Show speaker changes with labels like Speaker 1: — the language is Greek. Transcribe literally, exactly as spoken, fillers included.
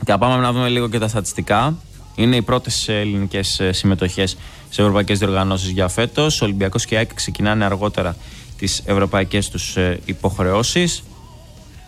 Speaker 1: Και πάμε να δούμε λίγο και τα στατιστικά. Είναι οι πρώτες ελληνικές συμμετοχές σε ευρωπαϊκές διοργανώσεις για φέτος. Ο Ολυμπιακός και η ΑΕΚ ξεκινάνε αργότερα τις ευρωπαϊκές τους υποχρεώσεις.